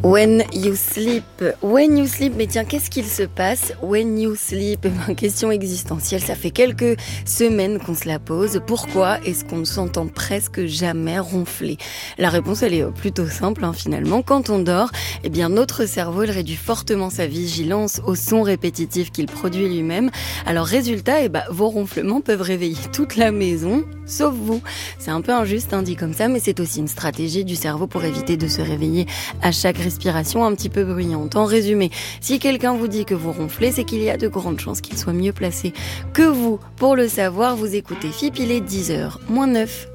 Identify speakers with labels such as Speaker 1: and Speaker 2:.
Speaker 1: When you sleep, mais tiens, qu'est-ce qu'il se passe when you sleep? Question existentielle, ça fait quelques semaines qu'on se la pose. Pourquoi est-ce qu'on ne s'entend presque jamais ronfler? La réponse, elle est plutôt simple, finalement. Quand on dort, notre cerveau, il réduit fortement sa vigilance aux sons répétitifs qu'il produit lui-même. Alors, résultat, vos ronflements peuvent réveiller toute la maison, sauf vous. C'est un peu injuste, dit comme ça, mais c'est aussi une stratégie du cerveau pour éviter de se réveiller à chaque respiration un petit peu bruyante. En résumé, si quelqu'un vous dit que vous ronflez, c'est qu'il y a de grandes chances qu'il soit mieux placé que vous. Pour le savoir, vous écoutez FIP, il est 10h, -9.